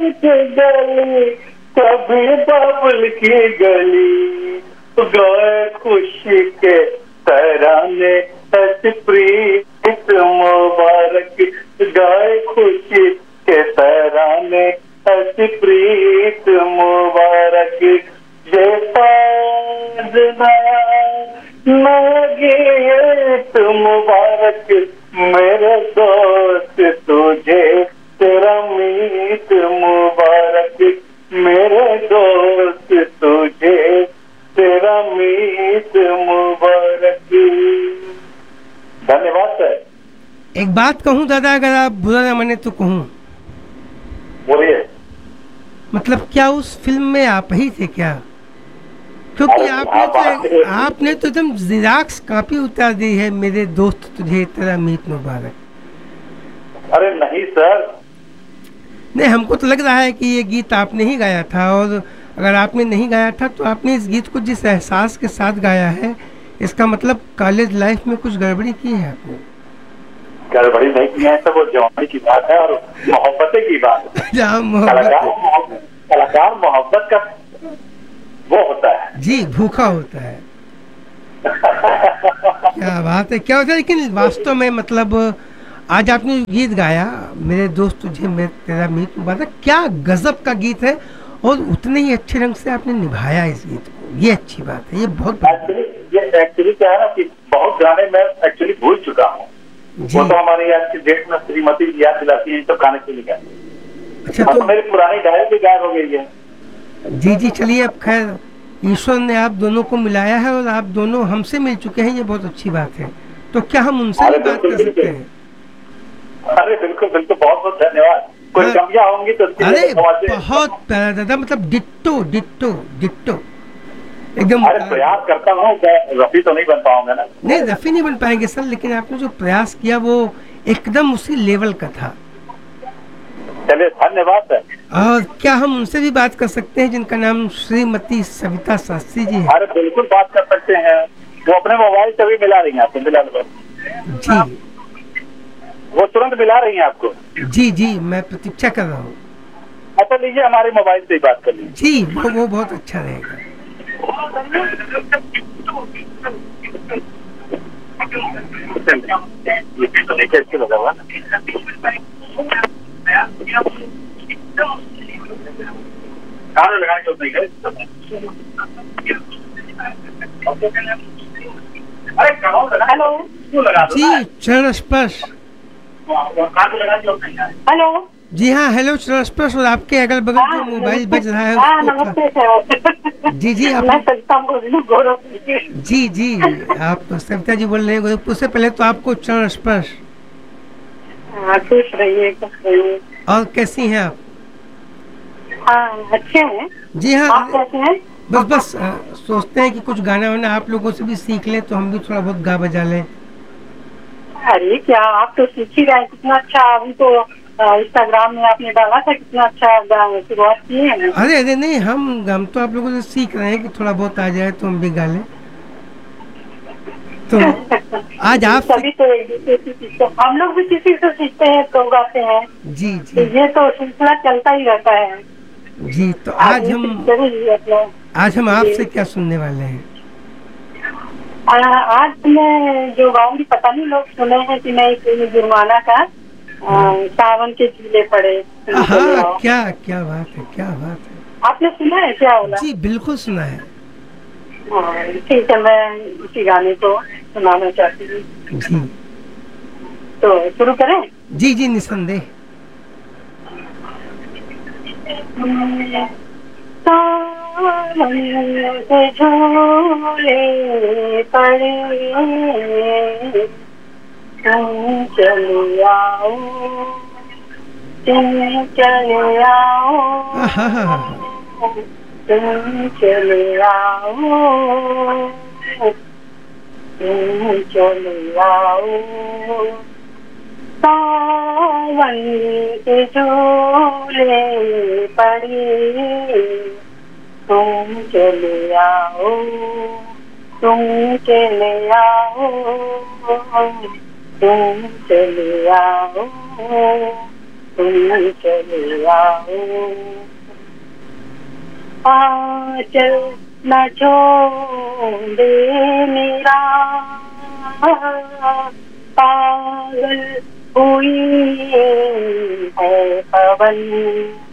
के गली, कभी बाबुल की गली, गाए खुशी के तराने, प्रीत मुबारक, गाए खुशी के तराने, प्रीत मुबारक, ये साजना गीत मुबारक, मेरे दोस्त तुझे तेरा मीत मुबारक, मेरे दोस्त तुझे तेरा मीत मुबारक। धन्यवाद सर। एक बात कहूँ दादा, अगर आप बुरा ना माने तो कहूँ? बोलिए। मतलब क्या उस फिल्म में आप ही थे क्या? क्योंकि आपने तो एकदम जिराक्स कॉपी उतार दी है, मेरे दोस्त तुझे तेरा मीत मुबारक। अरे नहीं सर, नहीं, हमको तो लग रहा है कि ये गीत आपने ही गाया था, और अगर आपने नहीं गाया था तो आपने इस गीत को जिस एहसास के साथ गाया है, इसका मतलब कॉलेज लाइफ में कुछ गड़बड़ी की है आपने। गड़बड़ी नहीं की है, तो वो जवानी की बात है और मोहब्बत की बात है। कलाकार मोहब्बत का वो होता है जी, भूखा होता है। क्या बात है, क्या होता है। लेकिन वास्तव में मतलब आज आपने गीत गाया, मेरे दोस्त तुझे मैं तेरा मीत मुबारक, क्या गजब का गीत है, और उतने ही अच्छे रंग से आपने निभाया इस गीत को। ये अच्छी बात है, ये बहुत एक्चुअली क्या है ना कि बहुत गाने मैं एक्चुअली भूल चुका हूँ। वो तो हमारी आज की डेट में श्रीमती याद दिलाती है, तो गाने के लिए गाए। अच्छा, तो मेरी पुरानी डायरी भी गायब हो गई है। जी जी, चलिए, अब खैर ईश्वर ने आप दोनों को मिलाया है और आप दोनों हमसे मिल चुके हैं, ये बहुत अच्छी बात है। तो क्या हम उनसे भी बात कर सकते हैं? अरे बिल्कुल बिल्कुल, बहुत बहुत धन्यवाद। कोई कमियां होंगी तो अरे बहुत प्यारा दादा, मतलब डिट्टो डिट्टो डिट्टो एकदम। अरे प्रयास करता हूँ, रफी तो नहीं बन पाऊंगा ना। नहीं, रफी नहीं बन पाएंगे सर, लेकिन आपने जो प्रयास किया वो एकदम उसी लेवल का था। चलिए, धन्यवाद सर। और क्या हम उनसे भी बात कर सकते हैं जिनका नाम श्रीमती सविता शास्त्री जी है? अरे बिल्कुल बात कर सकते हैं, वो अपने मोबाइल से भी मिला रही हैं आपको। जी, वो तुरंत मिला रही हैं आपको। जी जी, मैं प्रतीक्षा कर रहा हूँ। अच्छा लीजिए, हमारे मोबाइल से ही बात कर लीजिए। जी, वो बहुत अच्छा रहेगा। लगा हुआ हेलो जी, चरण स्पर्श। हेलो जी हाँ, हेलो चरण स्पर्श। और आपके अगल बगल जो मोबाइल बज रहा है नमस्ते। जी जी, आप जी जी, आप सविता जी बोल रहे हैं गोरखपुर से। पहले तो आपको चरण स्पर्श। खुश रहिए, खुश रहिए। और कैसी हैं आप? हाँ, अच्छे हैं। जी हाँ, आप कैसे हैं? बस सोचते हैं कि कुछ गाना वाना आप लोगों से भी सीख लें, तो हम भी थोड़ा बहुत गा बजा लें। अरे क्या, आप तो सीख ही रहे हैं, कितना अच्छा। अभी तो इंस्टाग्राम में आपने डाला था, कितना अच्छा शुरुआत की है। अरे नहीं, हम तो आप लोगों से सीख रहे हैं कि थोड़ा बहुत आ जाए तो हम भी गा लें। तो आज आप सभी तो एक दूसरे से सीखते हैं, हम लोग भी किसी से सीखते हैं तो गाते हैं। जी जी, तो ये तो सिलसिला चलता ही रहता है। जी, तो आज हम आपसे क्या सुनने वाले हैं? आज मैं जो गाऊंगी, पता नहीं लोग सुने हैं कि नहीं, जुर्माना का सावन के झूले पड़े। हाँ, क्या बात है, क्या बात है। आपने सुना है क्या? बोला जी, बिल्कुल सुना है। ठीक है, मैं उसी गाने को सुनाना चाहती हूँ। जी, तो शुरू करें? जी जी, निसंदेह। सावन के झूले पड़े, तुम चले आओ, तुम चले आओ, तुम चले आओ, तुम चले आओ। सावन के झूले पड़े, तुम चले आओ, तुम चले आओ, तुम चले आओ, तुम तुम चले आओ, आंचल न छोड़े मेरा, पागल हुई है पवन।